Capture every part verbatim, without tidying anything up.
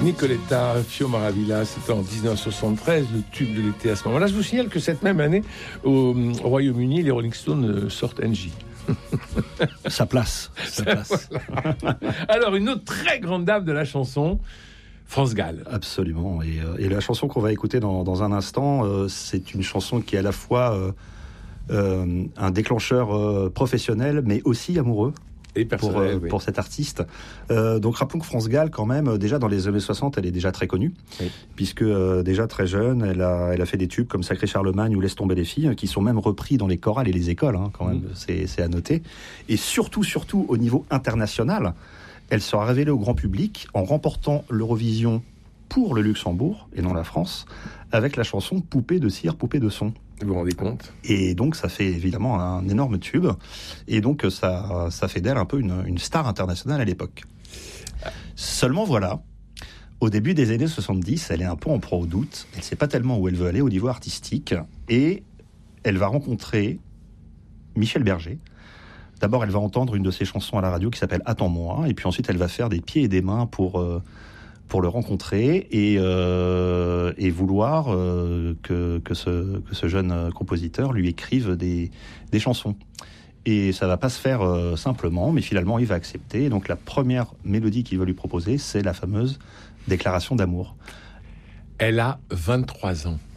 Nicoletta Fiomaravilla, c'était en dix-neuf cent soixante-treize, le tube de l'été à ce moment-là. Je vous signale que cette même année, au, au Royaume-Uni, les Rolling Stones sortent N J. Ça place, ça place. Voilà. Alors, une autre très grande dame de la chanson, France Gall. Absolument. Et, euh, et la chanson qu'on va écouter dans, dans un instant, euh, c'est une chanson qui est à la fois euh, euh, un déclencheur euh, professionnel, mais aussi amoureux. Et pour, euh, oui. pour cet artiste. Euh, donc rappelons que France Gall, quand même, déjà dans les années soixante, elle est déjà très connue, oui. puisque euh, déjà très jeune, elle a, elle a fait des tubes comme Sacré Charlemagne ou Laisse tomber les filles, qui sont même repris dans les chorales et les écoles, hein, quand même, mmh. c'est, c'est à noter. Et surtout, surtout, au niveau international, elle sera révélée au grand public en remportant l'Eurovision pour le Luxembourg, et non la France, avec la chanson Poupée de cire, poupée de son. Vous vous rendez compte ? Et donc, ça fait évidemment un énorme tube. Et donc, ça, ça fait d'elle un peu une, une star internationale à l'époque. Seulement, voilà, au début des années soixante-dix, elle est un peu en proie au doute. Elle ne sait pas tellement où elle veut aller au niveau artistique. Et elle va rencontrer Michel Berger. D'abord, elle va entendre une de ses chansons à la radio qui s'appelle « Attends-moi ». Et puis ensuite, elle va faire des pieds et des mains pour... Euh, pour le rencontrer et, euh, et vouloir euh, que, que, ce, que ce jeune compositeur lui écrive des, des chansons. Et ça va pas se faire euh, simplement, mais finalement, il va accepter. Et donc, la première mélodie qu'il va lui proposer, c'est la fameuse Déclaration d'amour. Elle a vingt-trois ans.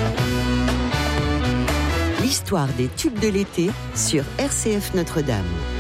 L'histoire des tubes de l'été sur R C F Notre-Dame.